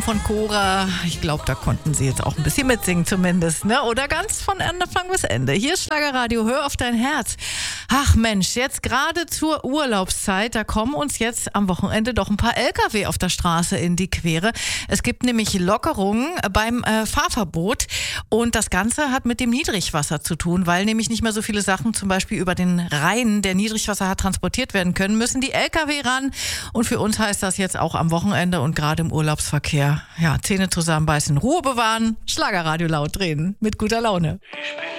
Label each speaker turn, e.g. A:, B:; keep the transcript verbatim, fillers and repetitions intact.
A: von Cora. Ich glaube, da konnten sie jetzt auch ein bisschen mitsingen zumindest, ne? Oder ganz von Anfang bis Ende. Hier ist Schlagerradio, hör auf dein Herz. Ach Mensch, jetzt gerade zur Urlaubszeit, da kommen uns jetzt am Wochenende doch ein paar L K W auf der Straße in die Quere. Es gibt nämlich Lockerungen beim äh, Fahrverbot und das Ganze hat mit dem Niedrigwasser zu tun, weil nämlich nicht mehr so viele Sachen zum Beispiel über den Rhein, der Niedrigwasser hat, transportiert werden können, müssen die L K W ran und für uns heißt das jetzt auch am Wochenende und gerade im Urlaubsverkehr, ja, Zähne zusammenbeißen, Ruhe bewahren, Schlagerradio laut drehen, mit guter Laune.
B: Ich bin